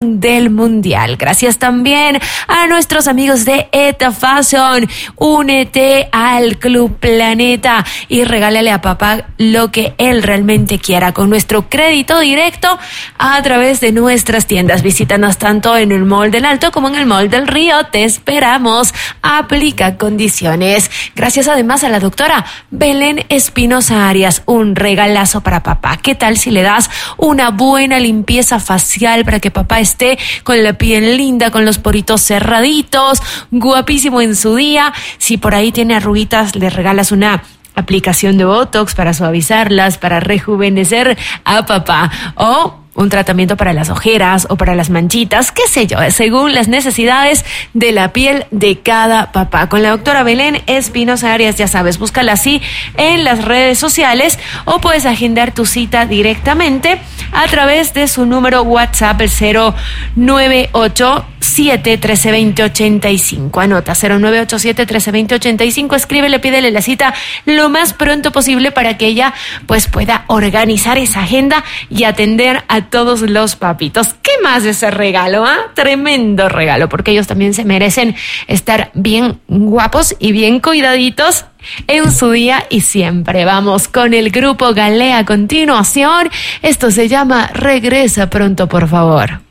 del Mundial. Gracias también a nuestros amigos de Eta Fashion. Únete al Club Planeta y regálale a papá lo que él realmente quiera con nuestro crédito directo a través de nuestras tiendas. Visítanos tanto en el Mall del Alto como en el Mall del Río. Te esperamos. Aplica condiciones. Gracias además a la doctora Belén Espinosa Arias. Un regalazo para papá. ¿Qué tal si le das una buena limpieza facial para que papá esté con la piel linda, con los poritos cerraditos, guapísimo en su día? Si por ahí tiene arruguitas, le regalas una aplicación de Botox para suavizarlas, para rejuvenecer a papá, o un tratamiento para las ojeras o para las manchitas, qué sé yo, según las necesidades de la piel de cada papá. Con la doctora Belén Espinosa Arias, ya sabes, búscala así en las redes sociales o puedes agendar tu cita directamente a través de su número WhatsApp, el 0987-1320-85. Anota, 0987-1320-85. Escríbele, pídele la cita lo más pronto posible para que ella pues pueda organizar esa agenda y atender a todos los papitos. ¿Qué más de ese regalo? Tremendo regalo, porque ellos también se merecen estar bien guapos y bien cuidaditos en su día y siempre. Vamos con el grupo Galea a continuación. Esto se llama Regresa pronto, por favor.